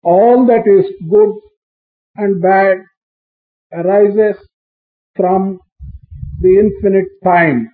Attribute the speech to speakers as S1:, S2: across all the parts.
S1: all that is good and bad arises from the infinite time.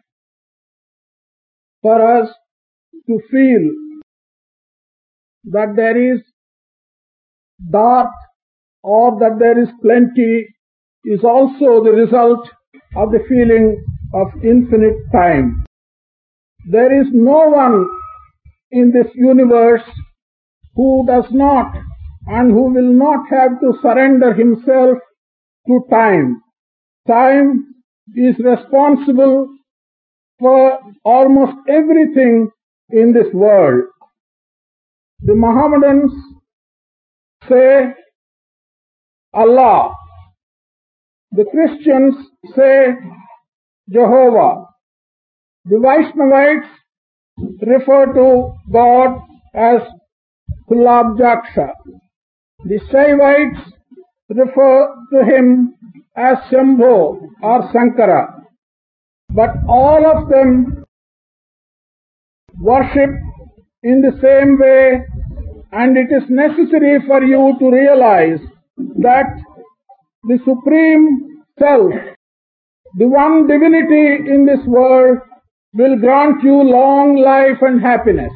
S1: For us to feel that there is dearth or that there is plenty is also the result of the feeling of infinite time. There is no one in this universe who does not and who will not have to surrender himself to time. Time is responsible for almost everything in this world. The Mohammedans say Allah. The Christians say Jehovah. The Vaishnavites refer to God as Kullabjaksha. The Shaivites refer to him as Shambho or Sankara. But all of them worship in the same way, and it is necessary for you to realize that the Supreme Self, the one divinity in this world, will grant you long life and happiness.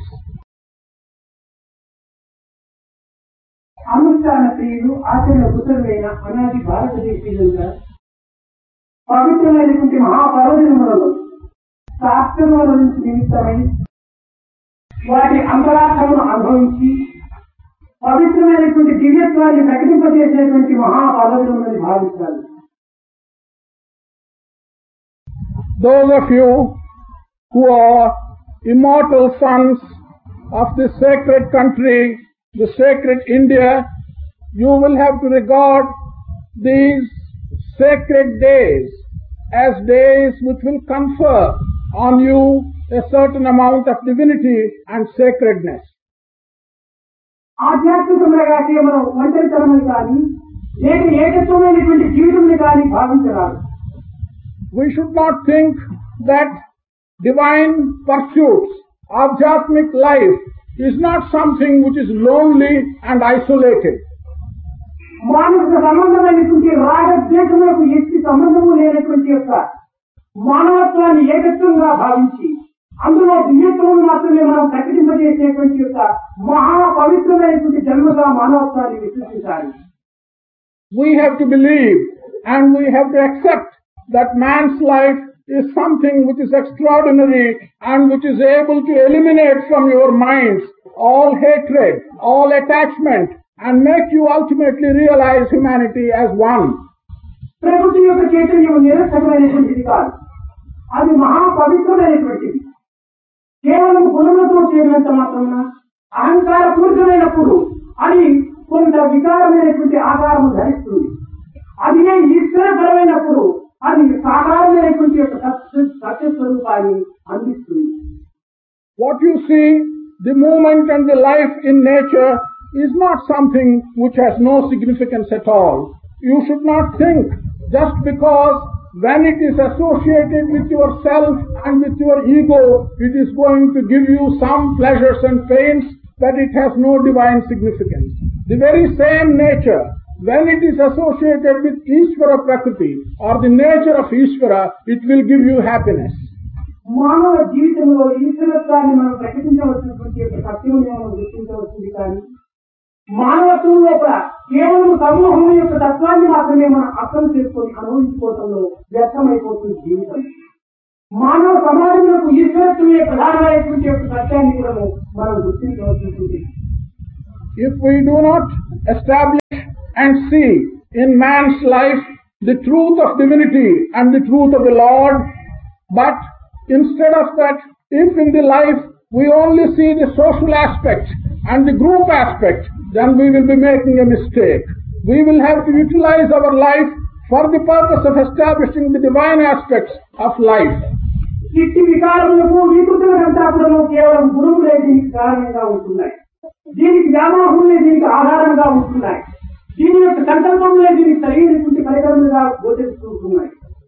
S2: అనుష్ఠాన ప్రియులు ఆచరణ కుశలమైన అనాది భారతదేశీయులుగా పవిత్రమైనటువంటి మహాపర్వదినములను శాస్త్రముల నుంచి నిమిత్తమై వాటి అంతరార్థమును అనుభవించి పవిత్రమైనటువంటి దివ్యత్వాన్ని ప్రకటింపజేసేటువంటి మహాపర్వదినములని భావిస్తారు.
S1: Those of you who are immortal sons of this sacred country, the sacred India, you will have to regard these sacred days as days which will confer on you a certain amount of divinity and sacredness.
S2: ఆధ్యాత్మికంగా కేవలం ఒంటరితనమని కానీ లేక ఏకత్వమైనటువంటి జీవితంని కానీ భావించరాదు.
S1: We should not think that divine pursuits, adhyatmic life, is not something which is lonely and isolated.
S2: మానసిక సంబంధమైనటువంటి రాగద్వేషములకు ఎట్టి సంబంధము లేనటువంటి యొక్క మానవత్వాన్ని ఏకత్వంగా భావించి అందులో దివ్యత్వమును మాత్రమే మనం ప్రకటింపజేసేటువంటి యొక్క మహాపవిత్రమైనటువంటి జన్మగా మానవత్వాన్ని విశ్వసించాలి.
S1: We have to believe and we have to accept that man's life is something which is extraordinary and which is able to eliminate from your minds all hatred, all attachment, and make you ultimately realize humanity as one.
S2: ప్రకృతి యొక్క చైతన్యం నిరర్థకమైనటువంటిది కాదు, అది మహాపవిత్రమైనటువంటిది. కేవలం గుణములతో చేరినంత మాత్రమున అహంకార పూరితమైనప్పుడు అది కొంత వికారమైనటువంటి ఆకారము ధరిస్తుంది. అది ఈశ్వరపరమైనప్పుడు అది సాకారమైనటువంటి యొక్క సత్యస్వరూపాన్ని అందిస్తుంది.
S1: What you see, the movement and the life in nature is not something which has no significance at all. You should not think just because when it is associated with yourself and with your ego, it is going to give you some pleasures and pains, that it has no divine significance. The very same nature, when it is associated with Ishvara Prakriti or the nature of Ishvara, it will give you happiness.
S2: మానవ జీవితంలో ఈశ్వరత్వాన్ని మనం ప్రకటించవలసినటువంటి సత్యముని మనం గుర్తించవలసింది కానీ మానవత్వం లోపల కేవలం సమూహం యొక్క తత్వాన్ని మాత్రమే మనం అర్థం చేసుకొని అనుభవించుకోవడంలో వ్యర్థమైపోతుంది జీవితం. మానవ సమాజంలో ఈశ్వరత్వమే ప్రధానమైనటువంటి యొక్క సత్యాన్ని కూడా మనం గుర్తించవలసింది.
S1: If we do not establish and see in man's life the truth of divinity and the truth of the Lord, but instead of that, if in the life we only see the social aspect and the group aspect, then we will be making a mistake. We will have to utilize our life for the purpose of establishing the divine aspects of life.
S2: ఇట్టి వికారములకు వికృతులంతా కూడా కేవలం గురువులే దీనికి కారణంగా ఉంటున్నాయి. దీనికి వ్యామోహములే దీనికి ఆధారంగా ఉంటున్నాయి. దీని యొక్క సంకల్పములే దీనికి సరైనటువంటి పరికరములుగా గోచరిస్తుంటున్నాయి.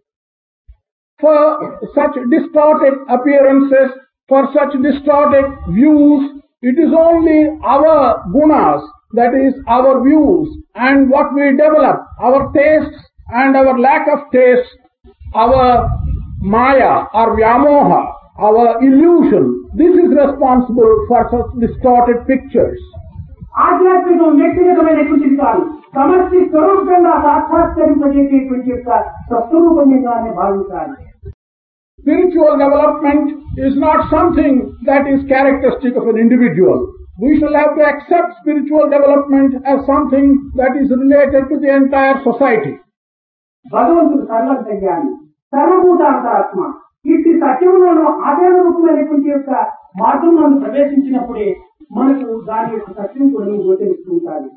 S1: For such distorted appearances, for such distorted views, it is only our gunas, that is our views and what we develop, our tastes and our lack of taste, our maya or vyamoha, our illusion, this is responsible for such distorted pictures.
S2: ఆధ్యాత్మికం వ్యక్తిగతమైనటువంటిది కాదు, సమష్టి స్వరూపంగా సాక్షాత్కరింపజేసేటువంటి యొక్క స్వస్వరూపంగానే భావించాలి.
S1: Spiritual development is not something that is characteristic of an individual. We shall have to accept spiritual development as something that is related to the entire society.
S2: భగవంతుడు సర్వజ్ఞాని, సర్వభూతాంతరాత్మ. ఇట్టి సత్యములను అదే రూపమైనటువంటి యొక్క మార్గంలో ప్రవేశించినప్పుడే మనకు దాని యొక్క సత్యం కూడా గోచరిస్తూ ఉంటారు.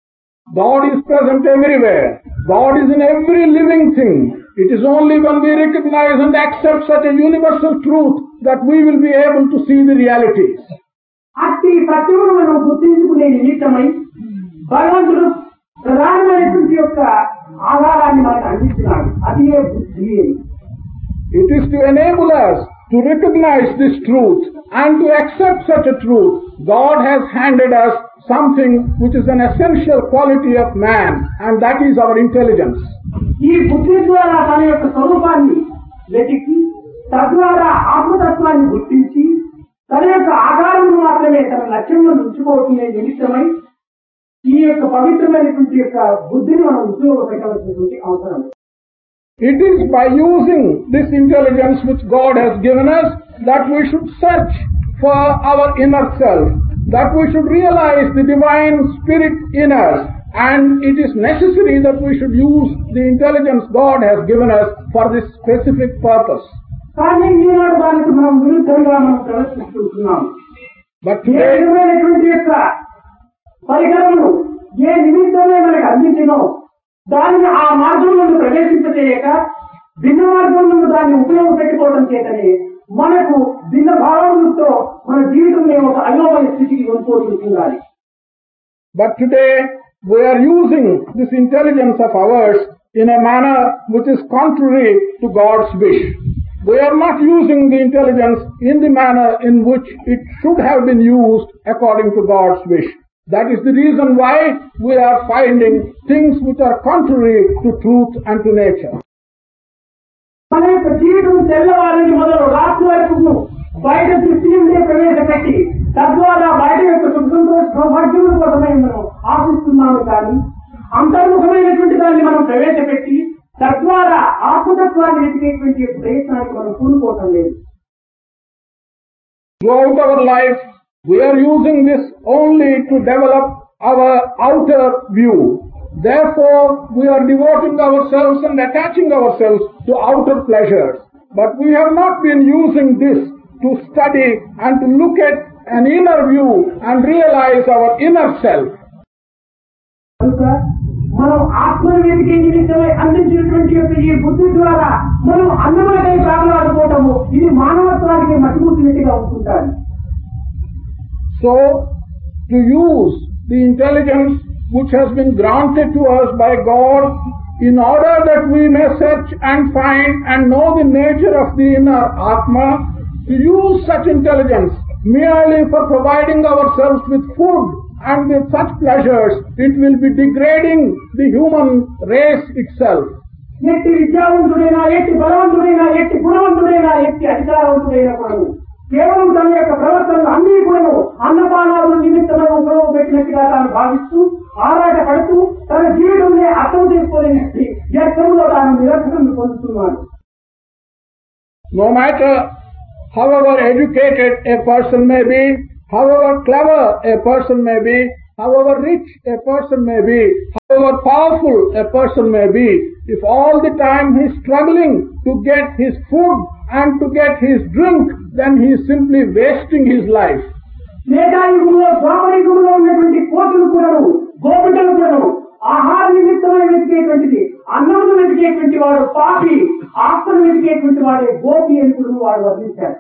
S1: God is present everywhere. God is in every living thing. It is only when we recognize and accept such a universal truth that we will be able to see the realities.
S2: అట్టి సత్యమును మనం గుర్తించుకునే నిమిత్తమై భగవంతుడు ప్రధానమైనటువంటి యొక్క ఆధారాన్ని మనకు అందిస్తున్నాడు. అది బుద్ధి.
S1: It is to enable us to recognize this truth and to accept such a truth. God has handed us something which is an essential quality of man, and that is our intelligence.
S2: ఈ బుద్ధి ద్వారా తన యొక్క స్వరూపాన్ని వెతికి తద్వారా ఆత్మతత్వాన్ని గుర్తించి తన యొక్క ఆధారమును మాత్రమే తన లక్ష్యంలో ఉంచుకోవటమే నిమిత్తమై ఈ యొక్క పవిత్రమైనటువంటి యొక్క బుద్ధిని మనం ఉపయోగపెట్టవలసినటువంటి అవసరం.
S1: It is by using this intelligence which God has given us that we should search for our inner self, that we should realize the divine spirit in us, and it is necessary that we should use the intelligence God has given us for this specific purpose.
S2: కానీ ఈనాడు దానికి మనం విరుద్ధంగా మనం ప్రవర్తిస్తున్నాం. ఏ విధమైనటువంటి యొక్క పరికరములు ఏ నిమిత్తమే మనకు అందించినో దానిని ఆ మార్గంలో ప్రవేశింపచేయక భిన్న మార్గంలో దాన్ని ఉపయోగపెట్టుకోవడం చేతనే మనకు భిన్న భావములతో మన జీవితంలో ఒక అయోమయ స్థితికి వెళ్ళిపోతుండాలి.
S1: But today we are using this intelligence of ours in a manner which is contrary to God's wish. We are not using the intelligence in the manner in which it should have been used according to God's wish. That is the reason why we are finding things which are contrary to truth and to nature.
S2: మన యొక్క జీవితం తెల్లవారిని మొదలు రాత్రి వరకు బయట దృష్టి ఉండే ప్రవేశపెట్టి తద్వారా బయట యొక్క సుఖ సంతోష సౌభాగ్యముల కోసమే మనం ఆశిస్తున్నాము. కానీ అంతర్ముఖమైనటువంటి దాన్ని మనం ప్రవేశపెట్టి తద్వారా ఆత్మతత్వాన్ని వెతికేటువంటి ప్రయత్నానికి మనం పూనుకోవటం లేదు.
S1: Throughout our life, we are using this only to develop our outer view. Therefore, we are devoting ourselves and attaching ourselves to outer pleasures. But we have not been using this to study and to look at an inner view and realize our inner self.
S2: మనం ఆత్మను వెతికే నిమిత్తమై అందించినటువంటి యొక్క ఈ బుద్ధి ద్వారా మనం అన్నమాటై ప్రాణాడుకోవటము ఇది మానవత్వానికి మతిమూసినట్టుగా ఉంటుంటారు.
S1: So, to use the intelligence which has been granted to us by God in order that we may search and find and know the nature of the inner Atma, to use such intelligence merely for providing ourselves with food and with such pleasures, it will be degrading the human race itself.
S2: ఎట్టి విద్యావంతుడైనా ఎట్టి బలవంతుడైనా ఎట్టి గుణవంతుడైనా ఎట్టి అధికారవంతుడైన కూడా కేవలం తన యొక్క ప్రవర్తనలు అన్ని కూడా అన్నపానాల నిమిత్తమై ఉపయోగపెట్టినట్టుగా తాను భావిస్తూ ఆరాట పడుతూ తన జీవితంలో అర్థం చేసుకోలేని వ్యర్థంలో తాను నిరర్థకం పొందుతున్నాడు.
S1: No matter however educated a person may be, however clever a person may be, however rich a person may be, however powerful a person may be, if all the time he is struggling to get his food and to get his drink, then he is simply wasting his life.
S2: మేధాయుగంలో ద్వాపరయుగంలో ఉన్నటువంటి కోతులు కూడా గోపికలు కూడా ఆహార నిమిత్తమై వెతికేటువంటిది అన్నమును వెతికేటువంటి వాడు పాపి, ఆత్మను వెతికేటువంటి వాడే గోపి అని కూడా వాడు వర్ణించారు.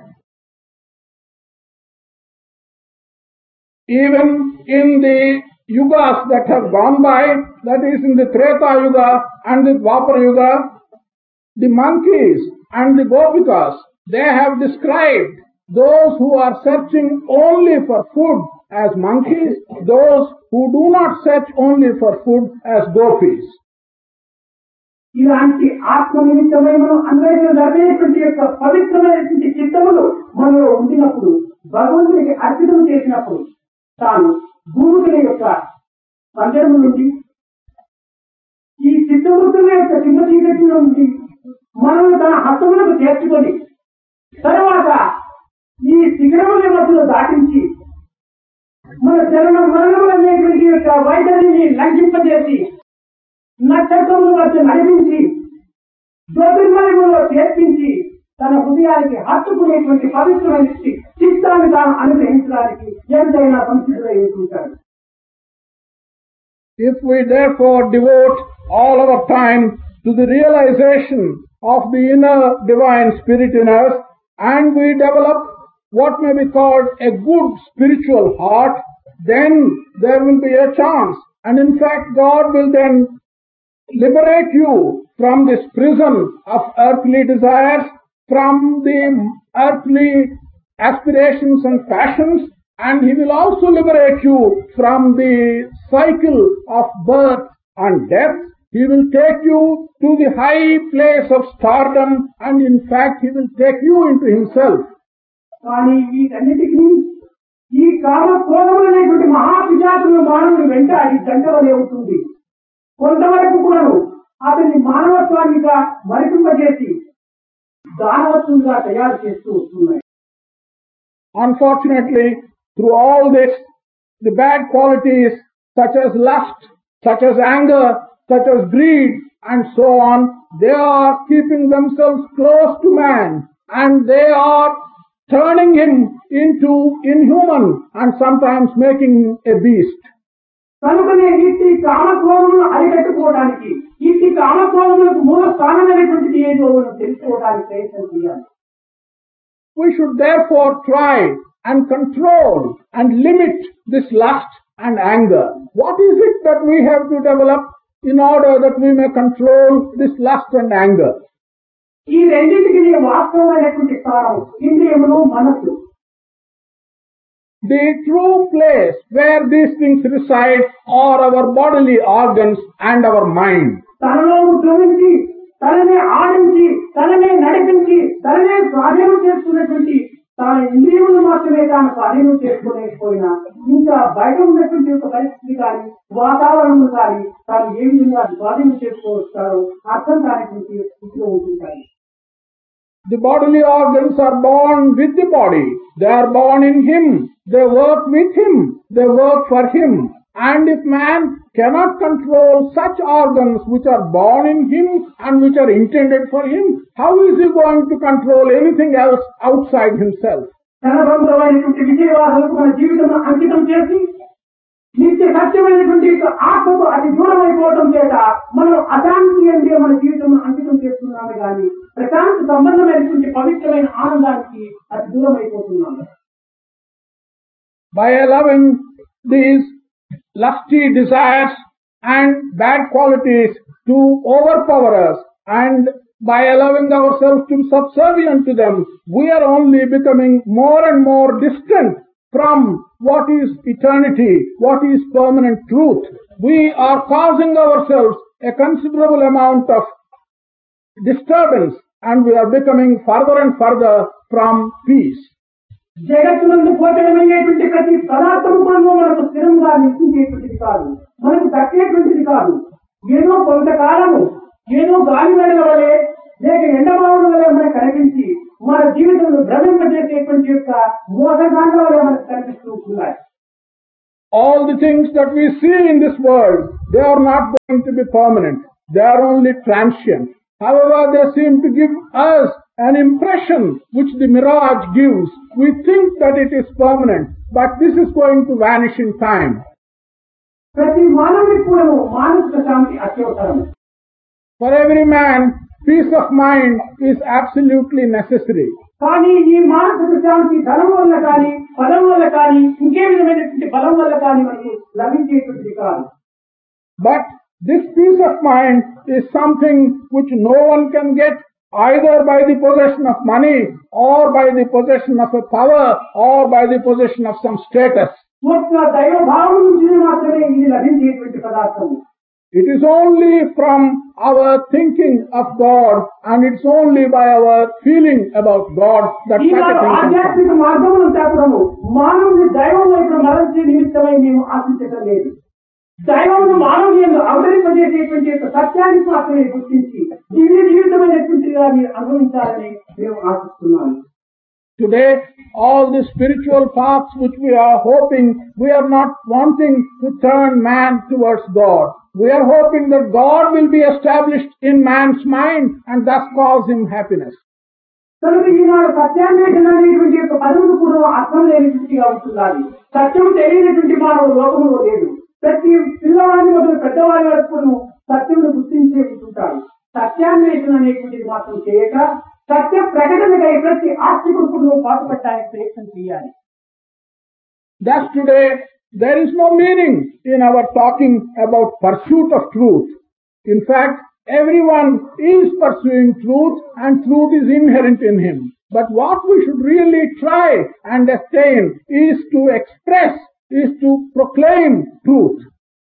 S1: Even in the yugas that have gone by, that is in the Treta Yuga and the Dwapara Yuga, the monkeys and the gopikas, they have described those who are searching only for food as monkeys, those who do not search only for food as gopis.
S2: ఇలాంటి ఆత్మ నిమిత్తమై మనం అన్వేషణ జరిగేటువంటి యొక్క పవిత్రమైనటువంటి చిత్తములు మనలో ఉండినప్పుడు భగవంతునికి అర్పితం చేసినప్పుడు తాను భూమికుల యొక్క పంజరము నుండి ఈ చిత్తమూర్తుల యొక్క చిన్న చీకటి నుండి మనల్ని తన హస్తములకు చేర్చుకొని తర్వాత ఈ శిఖరముల మధ్యలో దాటించి మన చలన మరణములు అనేటువంటి యొక్క వైఖరిని లంఘింపజేసి నక్షత్రముల మధ్య నడిపించి జ్యోతిర్మయములో చేర్పించి తన హృదయానికి హత్తుకునేటువంటి పవిత్రమైన చిత్తాన్ని తాను అనుగ్రహించడానికి ఎంతైనా సంసిద్ధులై ఉంటుంటాడు.
S1: If we therefore devote all our time to the realization of the inner divine spirit in us, and we develop what may be called a good spiritual heart, then there will be a chance, and in fact God will then liberate you from this prison of earthly desires, from the earthly aspirations and passions, and He will also liberate you from the cycle of birth and death. He will take you to the high place of stardom, and in fact He will take you into Himself.
S2: కానీ వీటన్నిటికీ ఈ కామ క్రోధములనేటువంటి మహాపిశాచులు మానవుని వెంటాడి జంటవలే ఉంటుంది. కొంతవరకు కూడాను అతన్ని మానవత్వాన్నిగా మరిపింపజేసి దానవత్వంగా తయారు చేస్తూ వస్తున్నాయి.
S1: Unfortunately, through all this, the bad qualities such as lust, such as anger, such as greed, and so on, they are keeping themselves close to man, and they are turning him into inhuman and sometimes making a beast.
S2: కనుకనే ఇట్టి కామక్రోధములను అరికట్టుకోవడానికి, ఇట్టి కామక్రోధములకు మూల స్థానమైనటువంటిది ఏదో మనం తెలుసుకోవడానికి ప్రయత్నం చేయాలి.
S1: We should therefore try and control and limit this lust and anger. What is it that we have to develop in order that we may control this lust and anger?
S2: ఈ రెండింటికి వాస్తవమైనటువంటి స్థానం ఇంద్రియములు, మనస్సు.
S1: The true place where these things reside are our bodily organs and our mind.
S2: తనలో ఉద్భవించి, తననే ఆడించి, తననే నడిపించి, తననే స్వాధీనం చేసుకున్నటువంటి తన ఇంద్రియములు మాత్రమే తాను స్వాధీనం చేసుకోలేకపోయినా ఇంకా బయట ఉన్నటువంటి ఒక పరిస్థితి కానీ వాతావరణం కానీ తాను ఏ విధంగా స్వాధీనం చేసుకోవచ్చారో అర్థం కానిటువంటి స్థితిలో ఉంటుంటాయి.
S1: The bodily organs are born with the body. They are born in Him. They work with Him. They work for Him. And if man cannot control such organs which are born in Him and which are intended for Him, how is he going to control anything else outside himself?
S2: ధనబంధమైనటువంటి విజయవాదాలకు మన జీవితం అంకితం చేసి నిత్య సత్యమైనటువంటి ఆత్మకు అతి దూరం అయిపోవడం చేత మనం అశాంతి అంటే మన జీవితం అంకితం చేస్తున్నాము కానీ ప్రశాంతి సంబంధమైనటువంటి పవిత్రమైన ఆనందానికి అతి దూరం అయిపోతున్నాము.
S1: By allowing these lusty desires and bad qualities to overpower us, and by allowing ourselves to be subservient to them, we are only becoming more and more distant from what is eternity, what is permanent truth. We are causing ourselves a considerable amount of disturbance, and we are becoming further and further from peace.
S2: జగత్తునందు పోతమైనటువంటి ప్రతి పదార్థం కూడా మనకు స్థిరంగా నిలిచేటువంటిది కాదు, మనకు దక్కేటువంటిది కాదు. ఏదో కొంతకాలము ఏదో గాలి వెళ్ల వలె లేక ఎండమావుల వలె మనకు కనిపించి మన జీవితంలో భ్రమింపజేసేటువంటి యొక్క మోసగాండ్ల వలె మనకు కనిపిస్తూ ఉన్నాయి.
S1: All the things that we see in this world, they are not going to be permanent. They are only transient. However, they seem to give us an impression which the mirage gives. We think that it is permanent, but this is going to vanish in time.
S2: ప్రతి మానవునికి కూడా మానసిక శాంతి అత్యవసరం.
S1: For every man, peace of mind is absolutely necessary.
S2: కానీ ఈ మానసిక శాంతి ధనం వల్ల కానీ, బలం వల్ల కానీ, ఇంకే విధమైనటువంటి బలం వల్ల కానీ మనకు లభించేటువంటిది కాదు.
S1: But this peace of mind is something which no one can get either by the possession of money or by the possession of a power or by the possession of some status.
S2: ఒక్క దైవ భావం నుంచి మాత్రమే ఇది లభించేటువంటి పదార్థము.
S1: It is only from our thinking of God and it's only by our feeling about God that such a
S2: Eenadu
S1: thing can come.
S2: ఆధ్యాత్మిక మార్గమును తాపడము మానవుని దైవం వైపు మరల్చే నిమిత్తమై మేము ఆశించటం లేదు. దైవమును మానవుని యందు అవతరింపజేసేటువంటి యొక్క సత్యాన్ని మాత్రమే గుర్తించి దివ్య జీవితమైనటువంటిగా మీరు అనుభవించాలని మేము ఆశిస్తున్నాము.
S1: Today, all the spiritual paths which we are hoping, we are not wanting to turn man towards God. We are hoping that God will be established in man's mind and thus cause him happiness.
S2: కనుక ఈనాడు సత్యాన్వేషణ అనేటువంటి యొక్క పదవులు కూడా అర్థం లేనిగా ఉంటున్నది. సత్యం తెలియనటువంటి మానవుడు లోకములో లేదు. ప్రతి పిల్లవాడిని మొదలు పెద్దవాడి వరకు సత్యమును గుర్తించే ఉంటుంటాడు. సత్యాన్వేషణ అనేటువంటిది మాత్రం చేయక సత్య ప్రకటనకై ప్రతి ఆస్తికుడు పాటుపడటానికి ప్రయత్నం చేయాలి.
S1: Thus today, there is no meaning in our talking about pursuit of truth. In fact, everyone is pursuing truth and truth is inherent in him. But what we should really try and attain is to express, is to proclaim truth.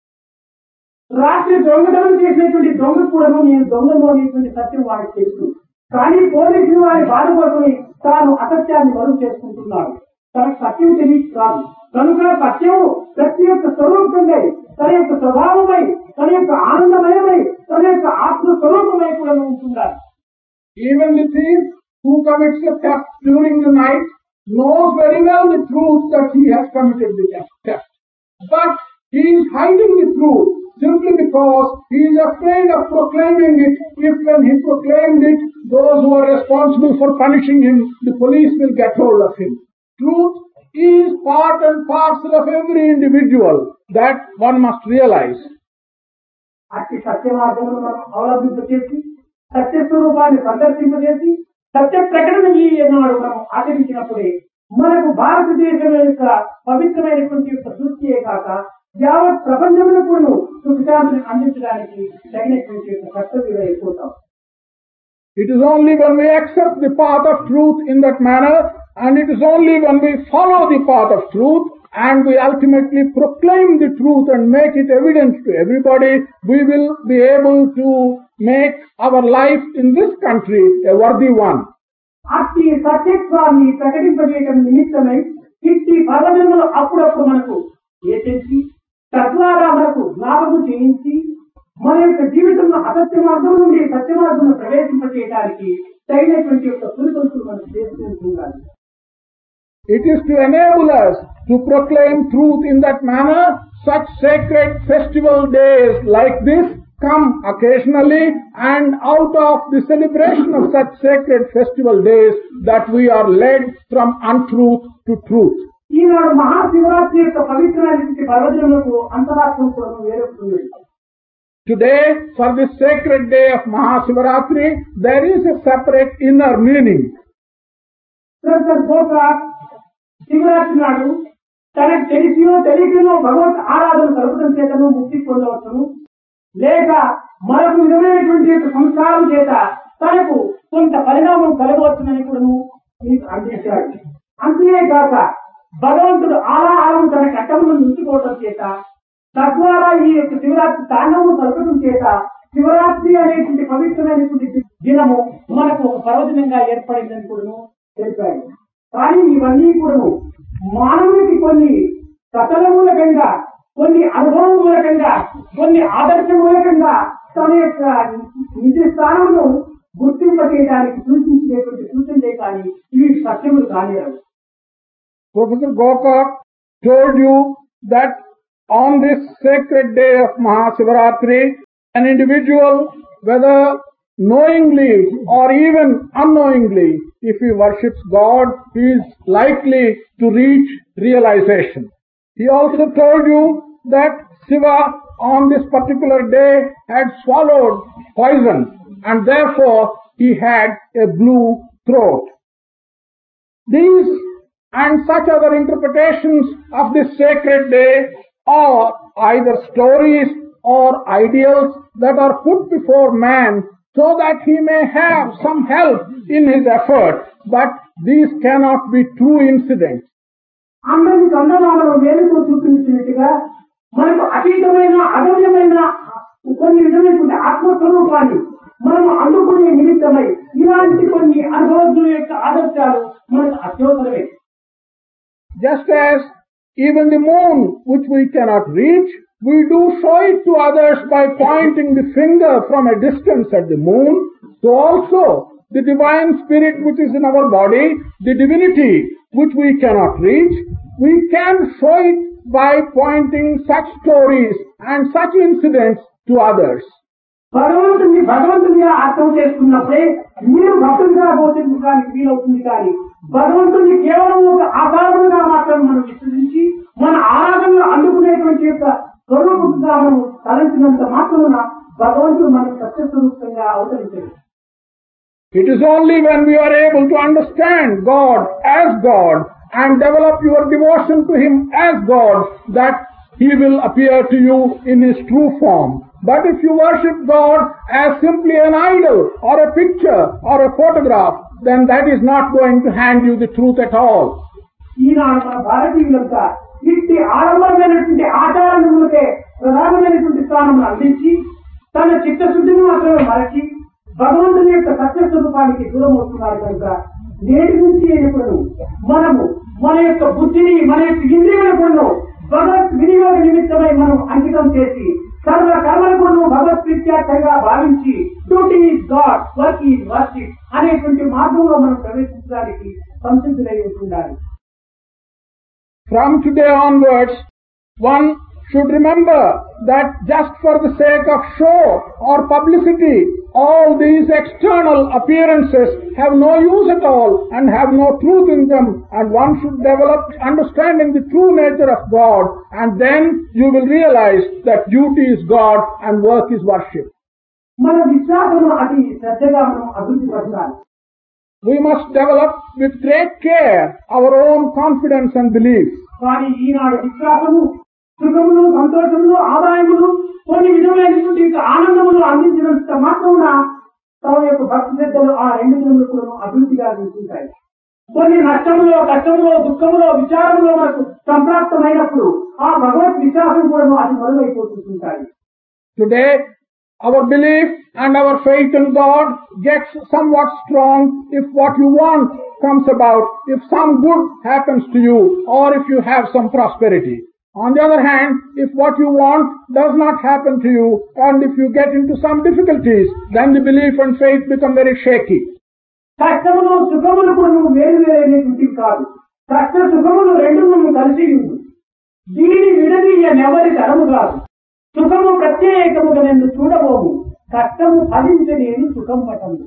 S2: రాత్రి దొంగతనం చేసినటువంటి దొంగ కూడా నేను దొంగను అనేటువంటి సత్యం వాడికి తెలుసు. కానీ పోలీసులు వారి బాధ కోసమే తాను అసత్యాన్ని మరుగు చేసుకుంటున్నాడు. తనకు సత్యం తెలియదు కాదు. కనుక సత్యం ప్రతి యొక్క స్వరూపంగా తన యొక్క స్వభావమై తన యొక్క ఆనందమయమై తన యొక్క ఆత్మ స్వరూపమై కూడా ఉంటున్నారు.
S1: Even the thief who commits a theft during the night knows very well the truth that he has committed the theft. But he is hiding the truth simply because he is afraid of proclaiming it. If when he proclaimed it, those who are responsible for punishing him, the police will get hold of him. Truth is part and parcel of every individual. That one must realize.
S2: అట్టి సత్య మార్గమును మనం అవలంబింపచేసి సత్య స్వరూపాన్ని సందర్శింపజేసి సత్య ప్రకటన ఈనాడు మనం ఆచరించినప్పుడే మనకు భారతదేశం యొక్క పవిత్రమైనటువంటి యొక్క సృష్టియే కాక యావత్ ప్రపంచములకు సుఖశాంతిని అందించడానికి తగినటువంటి యొక్క కర్తవ్యం అయిపోతాం.
S1: It is only when we accept the path of truth in that manner, and it is only when we follow the path of truth and we ultimately proclaim the truth and make it evident to everybody, we will be able to make our life in this country a worthy one.
S2: అట్టి సత్యత్వాన్ని ప్రకటింపజేయడం నిమిత్తమై ఇట్టి పర్వదినములు అప్పుడప్పుడు మనకు ఏర్చి తద్వారా మనకు జ్ఞాపకం చేయించి మన యొక్క జీవితంలో అసత్య మార్గం నుండి సత్య మార్గంలో ప్రవేశింపచేయడానికి తగినటువంటి యొక్క పురుషులు మనం చేస్తూ ఉండాలి.
S1: It is to enable us to proclaim truth in that manner. Such sacred festival days like this come occasionally, and out of the celebration of such sacred festival days that we are led from untruth to truth.
S2: ఈనాడు మహాశివరాత్రి యొక్క పవిత్రమైనటువంటి పర్వదినములకు అంతరార్థం కూడా వేరొస్తుంది.
S1: Today, for this sacred day of Mahasivaratri, there is a separate inner meaning.
S2: Shivaratri నాడు తనకు తెలిసినో తెలియకనో భగవత్ ఆరాధన కలపడం చేతను ముక్తి పొందవచ్చును, లేక మరొక విధమైనటువంటి సంస్కారం చేత తనకు కొంత పరిణామం కలగవచ్చునని కూడా మీకు అందించాడు. అంతేకాక భగవంతుడు ఆలాహారం తన కట్టమును ఉంచుకోవడం చేత తద్వారా ఈ యొక్క శివరాత్రి తాండవము కలపడం చేత శివరాత్రి అనేటువంటి పవిత్రమైనటువంటి దినము మనకు ఒక పర్వదినంగా ఏర్పడిందని కూడా తెలిపాడు. కానీ ఇవన్నీ కూడా మానవునికి కొన్ని కథల మూలకంగా, కొన్ని అనుభవం మూలకంగా, కొన్ని ఆదర్శ మూలకంగా తన యొక్క నిజ స్థానమును గుర్తింపజేయడానికి సూచించేటువంటి సూచనలే కానీ ఇవి సత్యములు కానిరావు.
S1: Professor Gokak told you that on this sacred day of Mahasivaratri, an individual, whether knowingly or even unknowingly, if he worships God, he is likely to reach realization. He also told you that Shiva on this particular day had swallowed poison and therefore he had a blue throat. These and such other interpretations of this sacred day are either stories or ideals that are put before man so that he may have some help in his effort. But these cannot be true incidents.
S2: అందరి చందమామను వేలుతో చూపించినట్టుగా మనకు అతీతమైన అగమ్యమైన కొన్ని విధమైనటువంటి ఆత్మస్వరూపాన్ని మనం అందుకునే నిమిత్తమై ఇలాంటి కొన్ని అనుభవజ్ఞుల యొక్క ఆదర్శాలు మనకు అత్యవసరమే.
S1: Just as even the moon, which we cannot reach, we do show it to others by pointing the finger from a distance at the moon, so also the divine spirit which is in our body, the divinity which we cannot reach, we can show it by pointing such stories and such incidents to others.
S2: భగవంతునిగా అర్థం చేసుకున్నప్పుడే మీరు భక్తులుగా బోధించడానికి వీలవుతుంది. కానీ భగవంతుని కేవలం ఒక ఆధారముగా మాత్రం మనం విశ్వసించి మన ఆరాధనలు అందుకునేటువంటి యొక్క స్వరూపంగా మనం తలంచినంత మాత్రమున భగవంతుడు మనకు సత్యస్వరూపంగా అవతరించారు.
S1: It is only when we are able to understand God as God and develop your devotion to Him as God that He will appear to you in His true form. But if you worship God as simply an idol or a picture or a photograph, then that is not going to hand you the truth at all.
S2: ఈనాడు మన భారతీయులంతా ఇట్టి ఆడంబరమైనటువంటి ఆచారాలకే ప్రధానమైనటువంటి స్థానం అందించి తన చిత్తశుద్ధిని మాత్రమే మరచి భగవంతుని యొక్క సత్యస్వరూపానికి దూరం అవుతున్నారు. కనుక నేటి నుంచి అయినప్పుడు మనము మన యొక్క బుద్ధిని మన యొక్క ఇంద్రియములను భగవత్ వినియోగ నిమిత్తమై మనం అంకితం చేసి సర్వ కర్మలను భగవత్ ప్రీత్యార్థంగా భావించి duty is God, work is worship అనేటువంటి మార్గంలో మనం ప్రవేశించడానికి సంసిద్ధులై ఉంటుండాలి.
S1: From today onwards, one should remember that just for the sake of show or publicity, all these external appearances have no use at all and have no truth in them, and one should develop understanding the true nature of God, and then you will realize that duty is God and work is worship.
S2: మన విశ్వాసము అతి శ్రద్ధగా మనం అభివృద్ధి పరచాలి.
S1: We must develop with great care our own confidence and belief.
S2: కానీ ఈనాడు విశ్వాసము సుఖములు, సంతోషములు, ఆదాయములు, కొన్ని విధమైనటువంటి ఆనందములు అందించినంత మాత్రమున తమ యొక్క భక్తి శ్రద్ధలు ఆ రెండు విధములు కూడా అభివృద్ధిగా ఉంటాయి. కొన్ని నష్టములో, కష్టములో, దుఃఖములో, విచారములో మనకు సంప్రాప్తమైనప్పుడు ఆ భగవత్ విశ్వాసం కూడా అది మరువైపోతుంటాయి.
S1: Today, our belief and our faith in God gets somewhat strong if what you want comes about, if some good happens to you, or if you have some prosperity. On the other hand, if what you want does not happen to you, and if you get into some difficulties, then the belief and faith become very shaky.
S2: కష్టములు, సుఖములు కూడా నువ్వు వేరు వేరేటువంటివి కాదు. కష్ట సుఖములు రెండు నువ్వు కలిసి ఉంది. దీనిని విడదీయనెవరి తరము కాదు. సుఖము ప్రత్యేకముగా నిన్ను చూడబోము, కష్టము ఫలించలేని సుఖం పటము.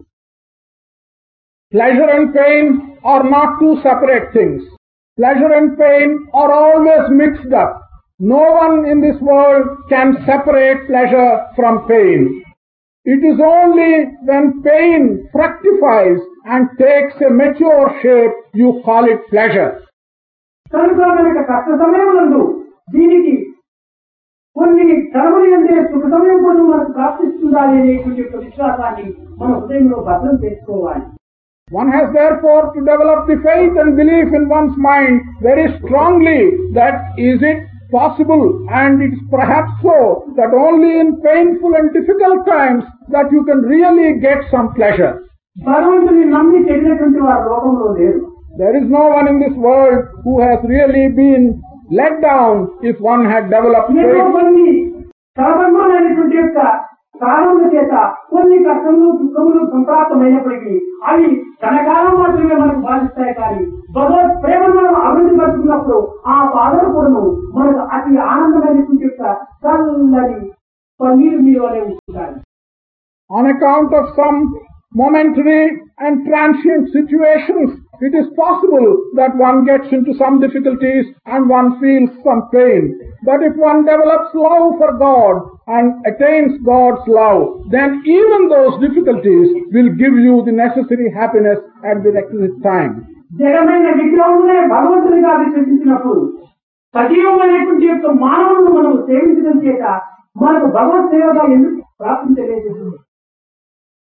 S1: Pleasure and pain are not two separate things. Pleasure and pain are always mixed up. No one in this world can separate pleasure from pain. It is only when pain fructifies and takes a mature shape you call it pleasure.
S2: కనుక కష్ట సమయములందు దీనికి కొన్ని కర్మలు అంటే సుఖ సమయం కూడా మనకు ప్రాప్తిస్తుండాలి అనేటువంటి విశ్వాసాన్ని మన హృదయంలో భద్రం చేసుకోవాలి.
S1: One has therefore to develop the faith and belief in one's mind very strongly that is it possible, and it's perhaps so, that only in painful and difficult times that you can really get some pleasure.
S2: భగవంతుని నమ్మి చెందినటువంటి వారు లోకంలో లేరు.
S1: There is no one in this world who has really been let down if one had developed faith.
S2: కొన్ని సాధారణమైనటువంటి యొక్క కారణముల చేత కొన్ని కష్టములు, దుఃఖములు సంప్రాప్తమైనప్పటికీ అవి క్షణకాలం మాత్రమే మనకు బాధిస్తాయి. కానీ భగవత్ ప్రేమను మనం అభివృద్ధి పరుచుకున్నప్పుడు ఆ బాధలు కూడా మనకు అతి ఆనందమైనటువంటి యొక్క చల్లని పన్నీరు నీరువలే ఉంటాయి.
S1: On account of some momentary and transient situations, it is possible that one gets into some difficulties and one feels some pain. But if one develops love for God and attains God's love, then even those difficulties will give you the necessary happiness at the requisite time.
S2: జగమైన విగ్రహమునే భగవంతునిగా విశ్వసించినప్పుడు సజీవమైనటువంటి యొక్క మానవులను మనం సేవించడం చేత మనకు భగవత్ సేవగా ఎందుకు ప్రాప్తించలేదు?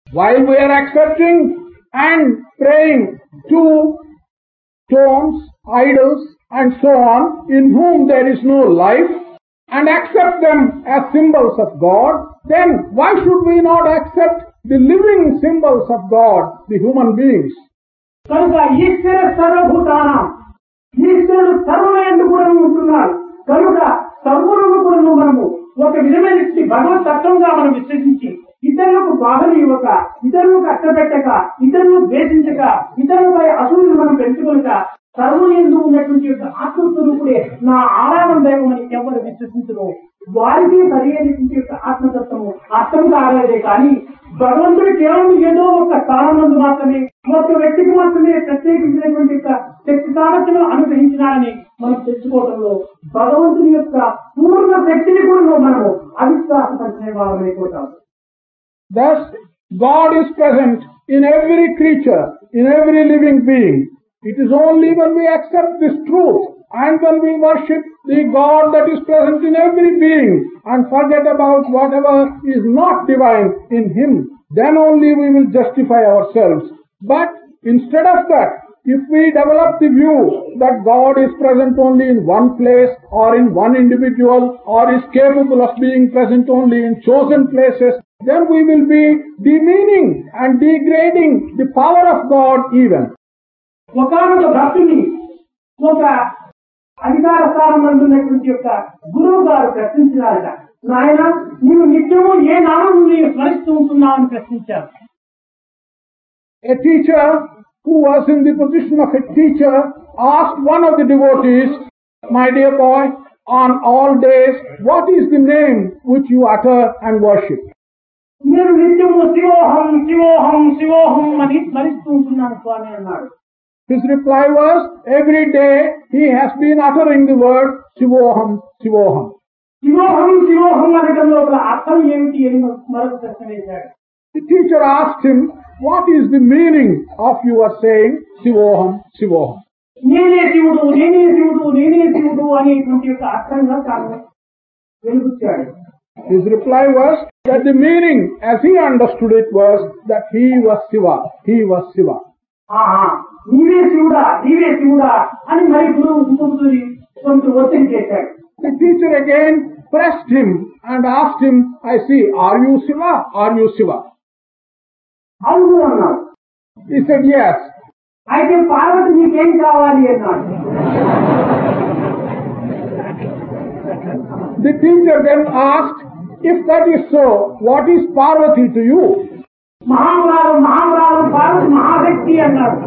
S1: While we are accepting and praying to stones, idols and so on, in whom there is no life, and accept them as symbols of God, then why should we not accept the living symbols of God, the human beings?
S2: కనుక ఈశ్వర సర్వభూతానం, ఈశ్వరుడు సర్వయందు కూడా ఉంటున్నాడు. కనుక సర్వులను కూడా మనము ఒక విధమైన భగవత్ తత్వంగా మనం విశ్వసించి ఇతరులకు బాధలు ఇవ్వక, ఇతరులకు కష్టపెట్టక, ఇతరులను ద్వేషించక, ఇతరులపై అసూయను మనం పెంచుకొనక, సర్వయందు ఉన్నటువంటి ఆత్మస్వరూపుడే నా ఆరాధన దైవం అని ఎవరు విశ్వసించరు వారికి సరైనటువంటి ఆత్మతత్వము అర్థం కాలేదే కానీ భగవంతుడు కేవలం ఏదో ఒక స్థానం మాత్రమే, ఒక వ్యక్తికి మాత్రమే ప్రత్యేకించినటువంటి శక్తి సామర్థ్యం అనుగ్రహించినారని మనం తెచ్చుకోవడంలో భగవంతుని యొక్క పూర్ణ శక్తిని కూడా మనము అవిశ్వాసపరిచిన వారమైపోతాం.
S1: Thus, God is present in every creature, in every living being. It is only when we accept this truth and when we worship the God that is present in every being and forget about whatever is not divine in Him, then only we will justify ourselves. But instead of that, if we develop the view that God is present only in one place or in one individual or is capable of being present only in chosen places, then we will be demeaning and degrading the power of God even.
S2: ఒకనొక భక్తుని ఒక అధికార స్థానంలో ఉన్నటువంటి యొక్క గురువు గారు ప్రశ్నించినారట, నాయన నీవు నిత్యము ఏ నామం నీవు స్మరిస్తూ ఉంటున్నావు అని ప్రశ్నించారు.
S1: A teacher who was in the position of a teacher asked one of the devotees, my dear boy, on all days, what is the name which you utter and worship?
S2: నేను నిత్యము శివోహం శివోహం శివోహం అని స్మరిస్తూ ఉంటున్నాను స్వామి అన్నాడు.
S1: His reply was, every day he has been uttering the word Shivoham, Shivoham.
S2: శివోహం శివోహం అనడం లోపల అర్థం ఏమిటి అని మరొక ప్రశ్న వేశాడు.
S1: The teacher asked him, what is the meaning of your saying Shivoham, Shivoham?
S2: నేనే శివుడు నేనే శివుడు నేనే శివుడు అనేటువంటి యొక్క అర్థంగా తాను వెలుగుచ్చాడు.
S1: His reply was that the meaning as he understood it was that he was Shiva, he was Shiva.
S2: నీవే శివుడా అని మరి గురువు ఇంకొకటి కొంత ఒత్తిడి చేశాడు.
S1: The teacher again pressed him and asked him, I see, are you Shiva? Are you Shiva?
S2: అవును అన్నాడు.
S1: He said, yes.
S2: అయితే పార్వతి నీకేం కావాలి అన్నాడు.
S1: The teacher then asked, if that is so, what is Parvati to you?
S2: మహామరాలు Parvati మహాశక్తి అన్నాడు.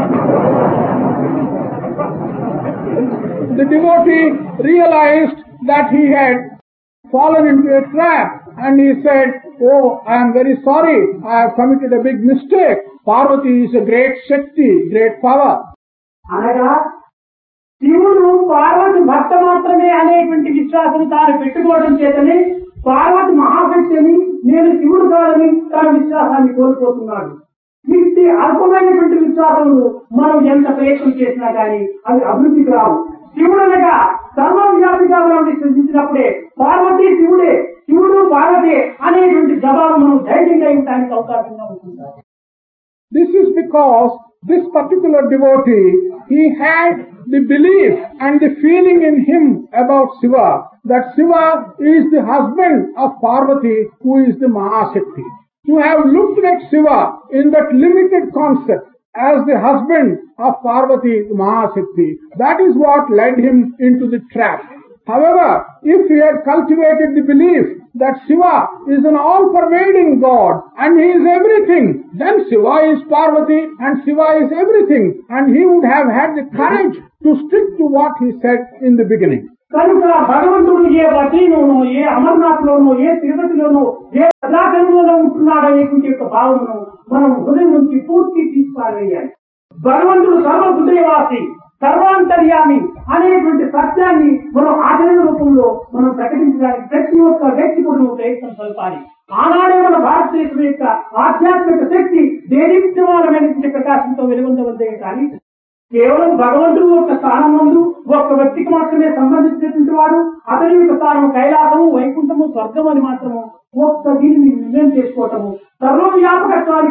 S1: The devotee realized that he had fallen into a trap and he said, oh, I am very sorry, I have committed a big mistake. Parvati is a great Shakti, great power.
S2: అనగా శివుడు పార్వతి భక్త మాత్రమే అనేటువంటి విశ్వాసం తాను పెట్టుకోవడం చేతనే పార్వతి మహాశక్తి అని నేను శివుడు కాదని తన విశ్వాసాన్ని కోల్పోతున్నాడు. ఇంటి అల్పమైనటువంటి విశ్వాసములు మనం ఎంత ప్రయత్నం చేసినా కానీ అవి అభివృద్ధికి రావు. శివుడు అనగా సర్వవ్యాపిగా మనం విశ్వసించినప్పుడే పార్వతి శివుడే, శివుడు పార్వతి అనేటువంటి జవాబు మనం ధైర్యంగా ఇవ్వడానికి అవకాశంగా ఉంటుంది.
S1: This is because this particular devotee, he had the belief and the feeling in him about Shiva, that Shiva is the husband of Parvati, who is the Mahashakti. To have looked at Shiva in that limited concept as the husband of Parvati, the Mahashakti, that is what led him into the trap. However, if he had cultivated the belief that Shiva is an all-pervading God and he is everything, then Shiva is Parvati and Shiva is everything, and he would have had the courage to stick to what he said in the beginning.
S2: కనుక భగవంతుడు ఏ బద్రీలోనో, ఏ అమర్నాథ్ లోనో, ఏ తిరుపతిలోనో, ఏ ప్రజాకరణలో ఉంటున్నాడు అనేటువంటి యొక్క భావనను మనం హృదయం నుంచి పూర్తి తీసుకోవాలి. భగవంతుడు సర్వ హృదయవాసి, సర్వాంతర్యామి అనేటువంటి సత్యాన్ని మనం ఆచరణ రూపంలో మనం ప్రకటించడానికి ప్రతి ఒక్క వ్యక్తి కూడా ప్రయత్నం సల్పాలి. ఆనాడే మన భారతదేశం యొక్క ఆధ్యాత్మిక శక్తి దేదీప్యమానమైనటువంటి ప్రకాశంతో వెలుగొందవద్దే కానీ కేవలం భగవంతుడు ఒక స్థానం ముందు ఒక్క వ్యక్తికి మాత్రమే సంబంధించినటువంటి వాడు, అతని యొక్క స్థానం కైలాసము, వైకుంఠము, స్వర్గం అని మాత్రము ఒక్క దీన్ని నిర్ణయం చేసుకోవటము సర్వవ్యాపకత్వాన్ని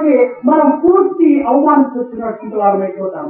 S2: తత్వానికి మనం పూర్తి అవమానిస్తున్నటువంటి వారమైపోతాం.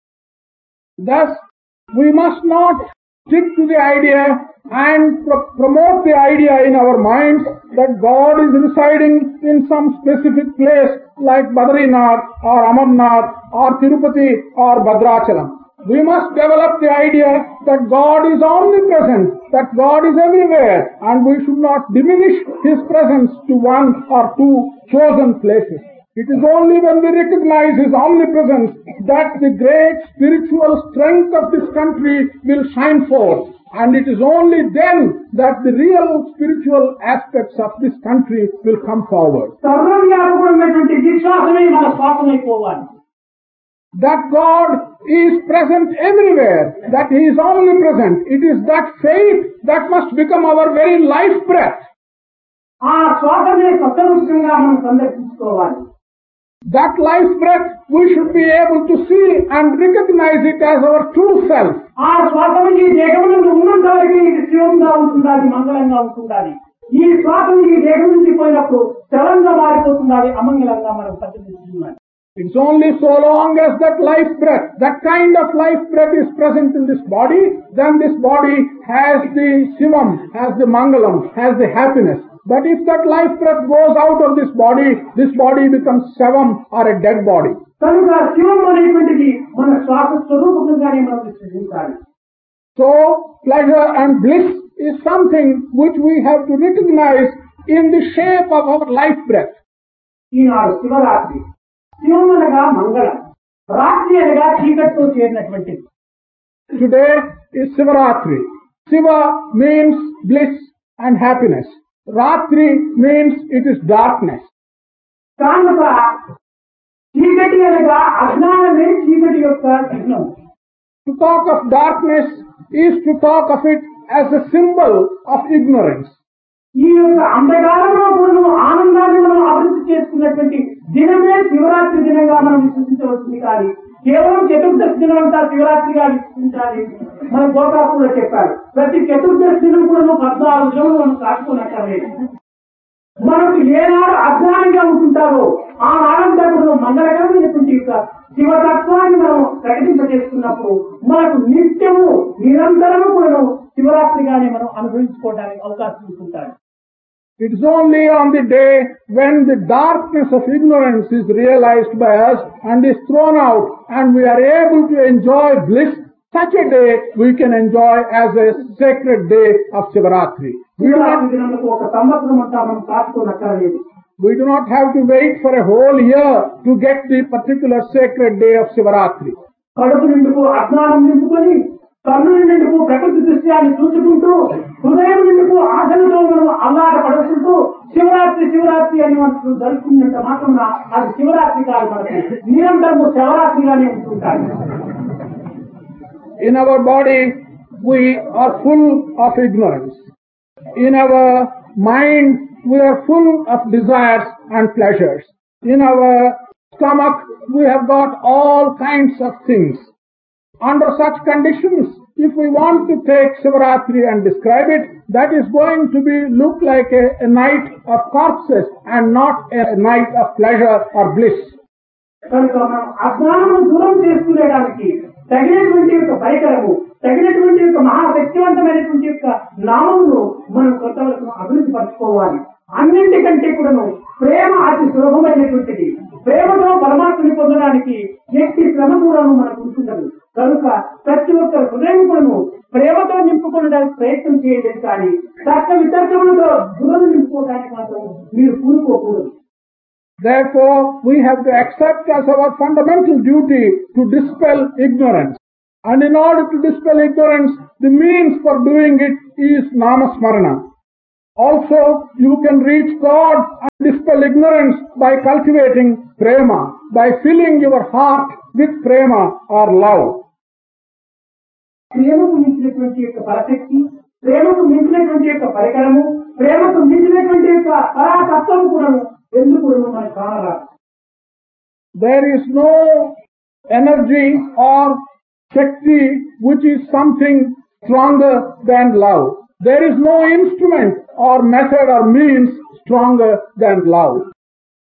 S1: Thus, we must not stick to the idea and promote the idea in our minds that God is residing in some specific place like Badrinath or Amarnath or Tirupati or Bhadrachalam. We must develop the idea that God is omnipresent, that God is everywhere, and we should not diminish His presence to one or two chosen places. It is only when we recognize His omnipresence that the great spiritual strength of this country will shine forth. And it is only then that the real spiritual aspects of this country will come forward.
S2: సర్వవ్యాపకమైనటువంటి విశ్వాసమే మన శ్వాసమైపోవాలి.
S1: That God is present everywhere, that He is omnipresent. It is that faith that must become our very life breath.
S2: ఆ శ్వాసమే సత్యముఖంగా మనం సందర్శించుకోవాలి.
S1: That life breath we should be able to see and recognize it as our true self.
S2: ఆ శ్వాసము ఈ దేహం నుండి ఉన్నంత వరకు ఇది శివంగా ఉంటుండాలి, మంగళంగా ఉంటుండాలి. ఈ శ్వాసము ఈ దేహం నుంచి పోయినప్పుడు చలంగా మారిపోతుండాలి, అమంగళంగా మనం ప్రతిబింబిస్తున్నాం.
S1: It's only so long as that life breath, that kind of life breath is present in this body, then this body has the Shivam, has the Mangalam, has the happiness. But if that life breath goes out of this body becomes Shavam or a dead body.
S2: కనుక శివం అనేటువంటిది మన శ్వాస స్వరూపంగానే మనం విశ్వసించాలి.
S1: So, pleasure and bliss is something which we have to recognize in the shape of our life breath.
S2: ఈనాడు శివరాత్రి. శివం అనగా మంగళం, రాత్రి అనగా చీకటితో చేరినటువంటిది.
S1: Today is Sivaratri. Siva means bliss and happiness. Ratri means it is darkness.
S2: కనుక చీకటి అనగా అజ్ఞానమే చీకటి యొక్క చిహ్నం.
S1: To talk of darkness is to talk of it as a symbol of ignorance.
S2: ఈ యొక్క అంధకారంలో మనం ఆనందాన్ని మనం అభివృద్ధి చేసుకున్నటువంటి దినమే శివరాత్రి దినంగా మనం విశ్వసించవలసింది కానీ కేవలం చతుర్దశి దినం అంతా శివరాత్రిగా విశ్వసించాలి. మన గోపాలు కూడా చెప్పారు, ప్రతి చతుర్దశి దినం కూడా 14 రోజులు మనం కాచుకున్నట్లేదు. మనకు ఏనాడు అజ్ఞానంగా ఉంటుంటారో ఆ నాడంతా కూడా మంగళకరమైనటువంటి యొక్క శివతత్వాన్ని మనం ప్రకటింపజేసుకున్నప్పుడు మనకు నిత్యము నిరంతరము కూడా శివరాత్రిగానే మనం అనుభవించుకోవడానికి అవకాశం ఉంటుంటారు.
S1: It is only on the day when the darkness of ignorance is realized by us and is thrown out and we are able to enjoy bliss, such a day we can enjoy as a sacred day of Shivaratri. We do not have to wait for a whole year to get the particular sacred day of Shivaratri.
S2: కడుపు నిండుకు అజ్ఞానం నింపుకొని కన్నుల నిండుకు ప్రకృతి దృశ్యాన్ని చూసుకుంటూ హృదయం నిండుకు ఆశలతో మనం అల్లాట పడుకుంటూ శివరాత్రి శివరాత్రి అని మనం జరుపుకున్నంత మాత్రం అది శివరాత్రి కాదు, మనకి నిరంతరము శివరాత్రిగానే ఉంటుంటారు.
S1: In our body we are full of ignorance. In our mind we are full of desires and pleasures. In our stomach we have got all kinds of things. Under such conditions, if we want to take Shivaratri and describe it, that is going to look like a night of corpses and not a night of pleasure or bliss.
S2: కనుక మనం అజ్ఞానము దూరం చేసుకునేడానికి తగినటువంటి యొక్క పరికరము, తగినటువంటి యొక్క మహాశక్తివంతమైనటువంటి యొక్క నామమును మనం కొంతవరకు అభివృద్ధి పరచుకోవాలి. అన్నింటికంటే కూడాను ప్రేమ అతి సులభమైనటువంటిది. ప్రేమతో పరమాత్మని పొందడానికి ఎట్టి శ్రమ కూడాను మనకు ఉంటుండదు. కనుక ప్రతి ఒక్క హృదయం కూడాను ప్రేమతో నింపుకోవడానికి ప్రయత్నం చేయలేదు కానీ తర్క వితర్కములతో దురద నింపుకోవడానికి మాత్రం మీరు కూరుకోకూడదు.
S1: Therefore, we have to accept as our fundamental duty to dispel ignorance. And in order to dispel ignorance, the means for doing it is Namasmarana. Also, you can reach God and dispel ignorance by cultivating prema, by filling your heart with prema or love.
S2: ప్రేమకు మించినటువంటి యొక్క పరశక్తి, ప్రేమకు మించినటువంటి యొక్క పరికరము, ప్రేమకు మించినటువంటి యొక్క పరాతత్వం కూడా ఎందుకు మనకు కానరాదు.
S1: There is no energy or Shakti which is something stronger than love. There is no instrument or method or means stronger than love.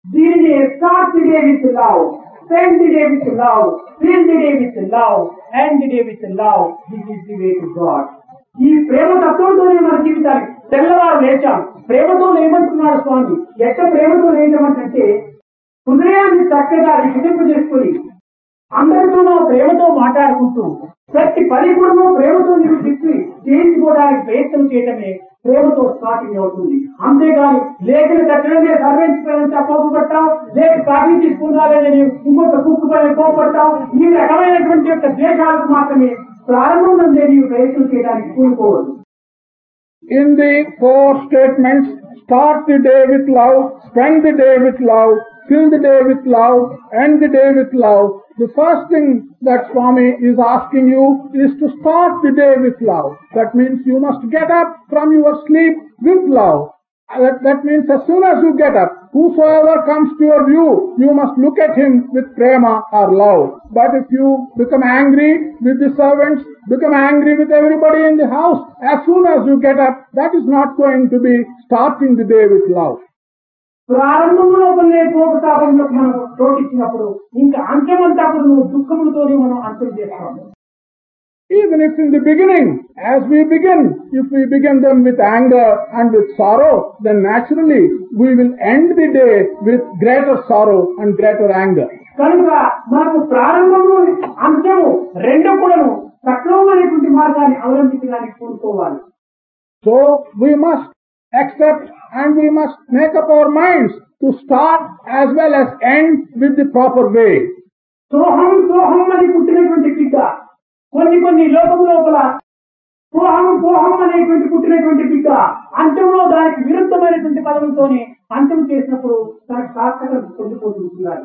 S2: దీనిని start the day with love, spend the day with love, fill the day with love, end the day with love. This is the way to God. ఈ ప్రేమ తత్వంతోనే మన జీవితాన్ని తెల్లవారు లేచాం. ప్రేమతో లేమంటున్నాడు స్వామి. ఎక్కడ ప్రేమతో లేచమంటే హృదయాన్ని చక్కగా విధింపు చేసుకుని అందరితోనూ ప్రేమతో మాట్లాడుకుంటూ ప్రతి పరిపూర్ణం ప్రేమతో నీవు తిప్పి చేయించుకోవడానికి ప్రయత్నం చేయటమే ప్రేమతో స్టార్టింగ్ అవుతుంది. అంతేగాని లేఖన కట్టడమే సర్వించుకోవాలని కోపపడతాం, లేక కాఫీ తీసుకుందాలని ఇంకొక కుక్కు పైన కోపడతాం. ఈ రకమైనటువంటి యొక్క ద్వేషాలకు మాత్రమే ప్రారంభం నుండే నీవు ప్రయత్నం చేయడానికి కూడుకోవద్దు.
S1: In the 4 statements, start the day with love, spend the day with love, fill the day with love, end the day with love. The first thing that Swami is asking you is to start the day with love. That means you must get up from your sleep with love. That means as soon as you get up, whosoever comes to your view, you must look at him with prema or love. But if you become angry with the servants, become angry with everybody in the house, as soon as you get up, that is not going to be starting the day with love.
S2: ప్రారంభంలో కొన్ని కోపతాపంలోకి మనం చోటిచ్చినప్పుడు ఇంకా అంత్యమంతప్పుడు నువ్వు దుఃఖములతోనే మనం అంతం చేస్తాము.
S1: Even if in the beginning, as we begin, if we begin them with anger and with sorrow, then naturally we will end the day with greater sorrow and greater anger.
S2: కనుక మనకు ప్రారంభము అంత్యము రెండు కూడాను సక్రమమైనటువంటి మార్గాన్ని అవలంబించడానికి కోరుకోవాలి.
S1: So we must accept and we must make up our minds to start as well as end with the proper way.
S2: సోహం సోహం అని పుట్టినటువంటి బిడ్డ కొన్ని లోకం లోపల పోహం అనేటువంటి పుట్టినటువంటి బిడ్డ అంత్యంలో దానికి విరుద్ధమైనటువంటి పదవులతోనే అంత్యం చేసినప్పుడు దానికి సార్థకత పొందిపోతుంటున్నారు.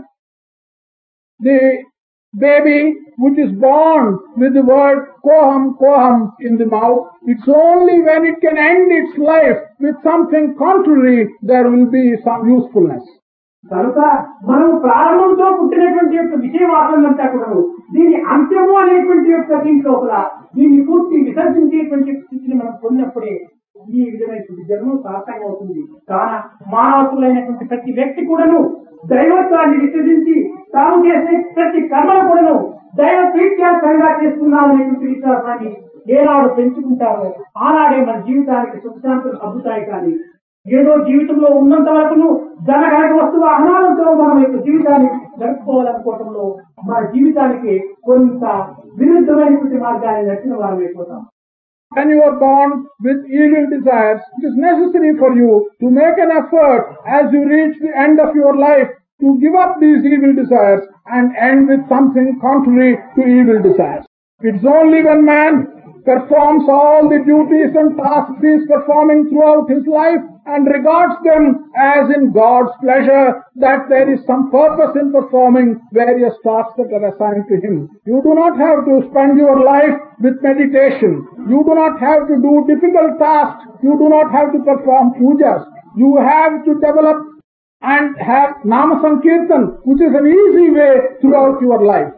S1: The baby which is born with the word koham in the mouth, it's only when it can end its life with something contrary there will be some usefulness.
S2: కనుక మనం ప్రారంభంతో పుట్టినటువంటి యొక్క విషయవాదంతా కూడా దీని అంత్యము అనేటువంటి యొక్క దీంట్లో దీన్ని పూర్తి విసర్జించేటువంటి స్థితిని మనం పొందినప్పుడే ఈ విధమైనటువంటి జన్మం సార్థకం అవుతుంది. కాన మానవతులైనటువంటి ప్రతి వ్యక్తి కూడాను దైవత్వాన్ని విసర్జించి తాము చేసే ప్రతి కర్మలు కూడాను దైవ ప్రీత్యాసంగా చేస్తున్నామనేటువంటి విశ్వాసాన్ని ఏనాడు పెంచుకుంటారో ఆనాడే మన జీవితానికి సుఖశాంతులు అబ్బుతాయి. కానీ ఏదో జీవితంలో ఉన్నంత వరకును ధనగనక వస్తు వాహనాలతో మనం యొక్క జీవితాన్ని జరుపుకోవాలనుకోవటంలో మన జీవితానికి కొంత విరుద్ధమైనటువంటి మార్గాన్ని నచ్చిన వారం అయిపోతాం.
S1: When you are born with evil desires, it is necessary for you to make an effort as you reach the end of your life to give up these evil desires and end with something contrary to evil desires. It's only when man performs all the duties and tasks he is performing throughout his life and regards them as in God's pleasure that there is some purpose in performing various tasks that are assigned to him. You do not have to spend your life with meditation. You do not have to do difficult tasks. You do not have to perform pujas. You have to develop and have Nama Sankirtan, which is an easy way throughout your life.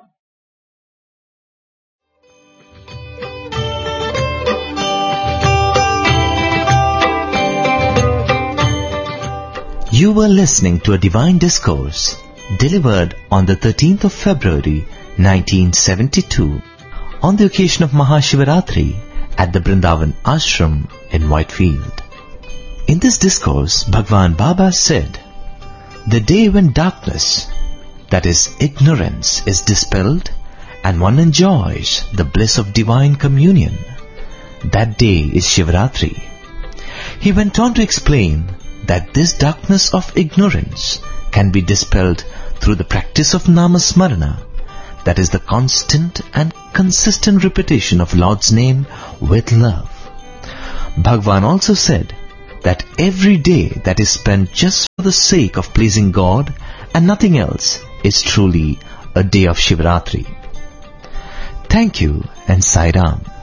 S3: You were listening to a divine discourse delivered on the 13th of February 1972 on the occasion of Mahashivaratri at the Vrindavan Ashram in Whitefield. In this discourse, Bhagwan Baba said, "The day when darkness, that is ignorance, is dispelled and one enjoys the bliss of divine communion, that day is Shivaratri." He went on to explain that this darkness of ignorance can be dispelled through the practice of Namasmarana, that is the constant and consistent repetition of Lord's name with love. Bhagwan also said that every day that is spent just for the sake of pleasing God and nothing else is truly a day of Shivaratri. Thank you and Sai Ram.